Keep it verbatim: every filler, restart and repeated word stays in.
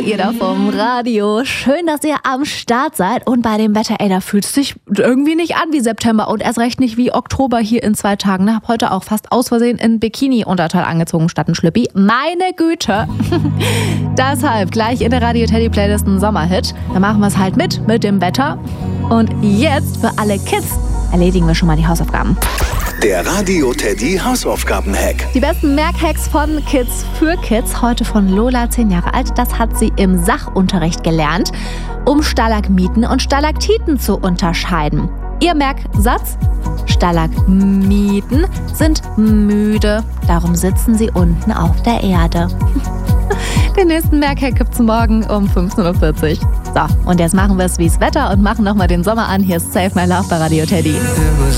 ihr da vom Radio. Schön, dass ihr am Start seid. Und bei dem Wetter, ey, da fühlt es sich irgendwie nicht an wie September und erst recht nicht wie Oktober hier in zwei Tagen. Ich habe heute auch fast aus Versehen in Bikini-Unterteil angezogen statt ein Schlüppi. Meine Güte. Deshalb gleich in der Radio Teddy Playlist ein Sommerhit. Da machen wir es halt mit, mit dem Wetter. Und jetzt für alle Kids erledigen wir schon mal die Hausaufgaben. Der Radio Teddy Hausaufgaben-Hack. Die besten Merkhacks von Kids für Kids. Heute von Lola, zehn Jahre alt. Das hat sie im Sachunterricht gelernt, um Stalagmiten und Stalaktiten zu unterscheiden. Ihr Merksatz: Stalagmiten sind müde, darum sitzen sie unten auf der Erde. Den nächsten Merkhack gibt's morgen um fünfzehn Uhr vierzig. So, und jetzt machen wir es wie das Wetter und machen nochmal den Sommer an. Hier ist Save My Love bei Radio Teddy.